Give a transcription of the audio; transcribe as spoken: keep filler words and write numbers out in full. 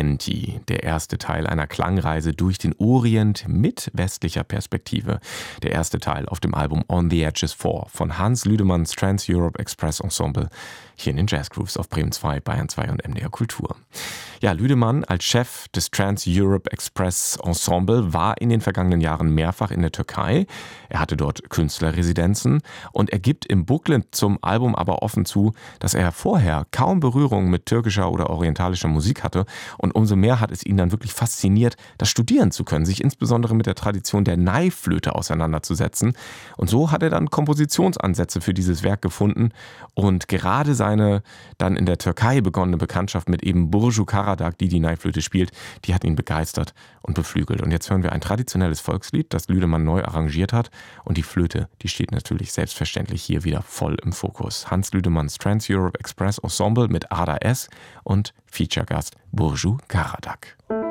Menti, der erste Teil einer Klangreise durch den Orient mit westlicher Perspektive. Der erste Teil auf dem Album On the Edges vier von Hans Lüdemanns Trans-Europe Express Ensemble hier in den Jazz Grooves auf Bremen zwei, Bayern zwei und M D R Kultur. Ja, Lüdemann als Chef des Trans-Europe Express Ensemble war in den vergangenen Jahren mehrfach in der Türkei. Er hatte dort Künstlerresidenzen und er gibt im Booklet zum Album aber offen zu, dass er vorher kaum Berührung mit türkischer oder orientalischer Musik hatte und umso mehr hat es ihn dann wirklich fasziniert, das studieren zu können, sich insbesondere mit der Tradition der Nayflöte auseinanderzusetzen. Und so hat er dann Kompositionsansätze für dieses Werk gefunden und gerade seine dann in der Türkei begonnene Bekanntschaft mit eben Burcu Karadağ, die die Nayflöte spielt, die hat ihn begeistert und beflügelt. Und jetzt hören wir ein traditionelles Volkslied, das Lüdemann neu arrangiert hat und die Flöte, die steht natürlich selbstverständlich hier wieder voll im Fokus. Hans Lüdemanns Trans-Europe Express Ensemble mit Arda S und Feature-Gast Burcu Karadağ.